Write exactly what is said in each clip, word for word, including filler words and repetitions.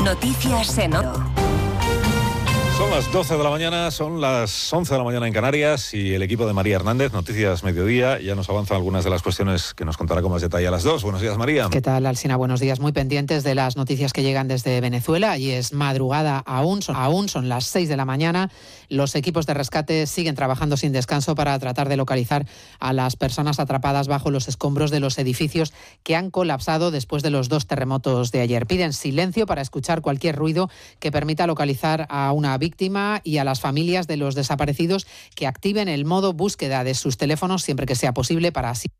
Noticias en Oro. Son las doce de la mañana, son las once de la mañana en Canarias y el equipo de María Hernández, Noticias Mediodía, ya nos avanza algunas de las cuestiones que nos contará con más detalle a las dos. Buenos días, María. ¿Qué tal, Alsina? Buenos días. Muy pendientes de las noticias que llegan desde Venezuela. Allí es madrugada aún, son, aún son las seis de la mañana. Los equipos de rescate siguen trabajando sin descanso para tratar de localizar a las personas atrapadas bajo los escombros de los edificios que han colapsado después de los dos terremotos de ayer. Piden silencio para escuchar cualquier ruido que permita localizar a una víctima y a las familias de los desaparecidos que activen el modo búsqueda de sus teléfonos siempre que sea posible para así.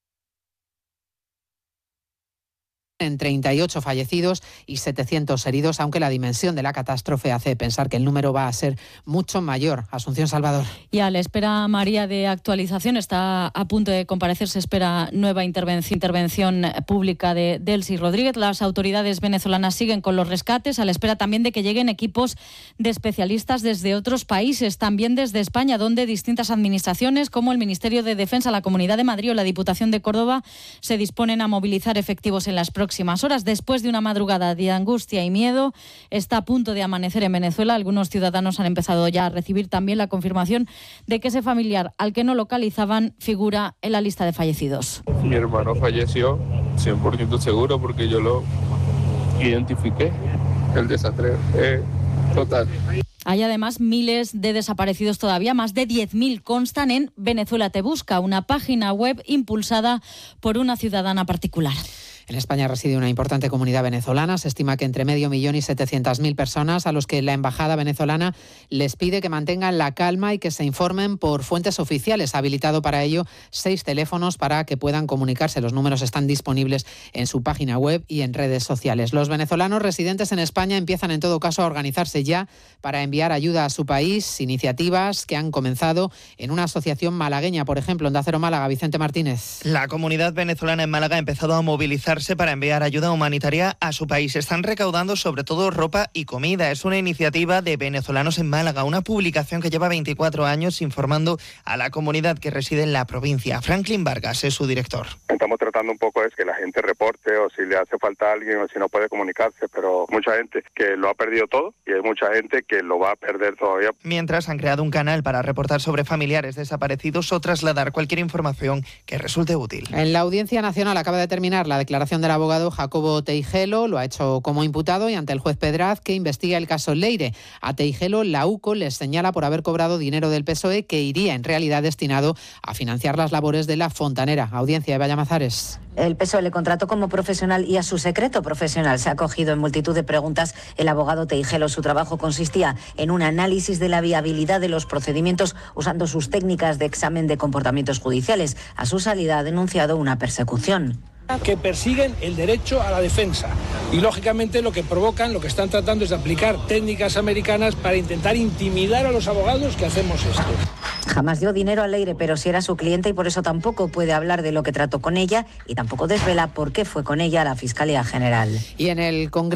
En treinta y ocho fallecidos y setecientos heridos, aunque la dimensión de la catástrofe hace pensar que el número va a ser mucho mayor. Asunción Salvador. Y a la espera, María, de actualización, está a punto de comparecer, se espera nueva intervención, intervención pública de Delcy Rodríguez. Las autoridades venezolanas siguen con los rescates, a la espera también de que lleguen equipos de especialistas desde otros países, también desde España, donde distintas administraciones, como el Ministerio de Defensa, la Comunidad de Madrid o la Diputación de Córdoba, se disponen a movilizar efectivos en las próximas próximas horas. Después de una madrugada de angustia y miedo, está a punto de amanecer en Venezuela. Algunos ciudadanos han empezado ya a recibir también la confirmación de que ese familiar al que no localizaban figura en la lista de fallecidos. Mi hermano falleció, cien por ciento seguro, porque yo lo identifiqué. El desastre eh, total. Hay además miles de desaparecidos todavía, más de diez mil constan en Venezuela Te Busca, una página web impulsada por una ciudadana particular. En España reside una importante comunidad venezolana. Se estima que entre medio millón y setecientas mil personas, a los que la embajada venezolana les pide que mantengan la calma y que se informen por fuentes oficiales. Ha habilitado para ello seis teléfonos para que puedan comunicarse. Los números están disponibles en su página web y en redes sociales. Los venezolanos residentes en España empiezan en todo caso a organizarse ya para enviar ayuda a su país. Iniciativas que han comenzado en una asociación malagueña, por ejemplo, en Onda Cero Málaga. Vicente Martínez. La comunidad venezolana en Málaga ha empezado a movilizar para enviar ayuda humanitaria a su país. Están recaudando sobre todo ropa y comida. Es una iniciativa de venezolanos en Málaga, una publicación que lleva veinticuatro años informando a la comunidad que reside en la provincia. Franklin Vargas es su director. Estamos tratando un poco es que la gente reporte o si le hace falta a alguien o si no puede comunicarse, pero mucha gente que lo ha perdido todo y hay mucha gente que lo va a perder todavía. Mientras han creado un canal para reportar sobre familiares desaparecidos o trasladar cualquier información que resulte útil. En la Audiencia Nacional acaba de terminar la declaración del abogado Jacobo Teijelo. Lo ha hecho como imputado y ante el juez Pedraz, que investiga el caso Leire. A Teijelo, la UCO les señala por haber cobrado dinero del P S O E que iría en realidad destinado a financiar las labores de la fontanera. Audiencia de Vallamazares. El P S O E le contrató como profesional y a su secreto profesional se ha acogido en multitud de preguntas el abogado Teijelo. Su trabajo consistía en un análisis de la viabilidad de los procedimientos usando sus técnicas de examen de comportamientos judiciales. A su salida ha denunciado una persecución. Que persiguen el derecho a la defensa y lógicamente lo que provocan, lo que están tratando es de aplicar técnicas americanas para intentar intimidar a los abogados que hacemos esto. Jamás dio dinero a Leire, pero sí era su cliente y por eso tampoco puede hablar de lo que trató con ella y tampoco desvela por qué fue con ella a la Fiscalía General. Y en el Congreso